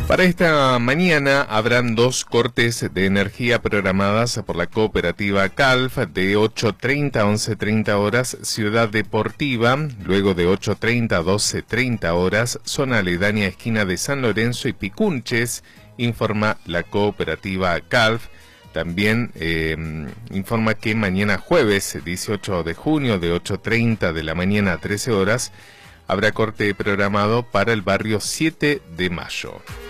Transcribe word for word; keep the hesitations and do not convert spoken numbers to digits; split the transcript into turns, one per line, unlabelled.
Para esta mañana habrán dos cortes de energía programadas por la cooperativa Calf de ocho treinta a once treinta horas Ciudad Deportiva, luego de ocho treinta a doce treinta horas zona aledaña esquina de San Lorenzo y Picunches, informa la cooperativa Calf. También eh, informa que mañana jueves dieciocho de junio de ocho treinta de la mañana a trece horas habrá corte programado para el barrio siete de mayo.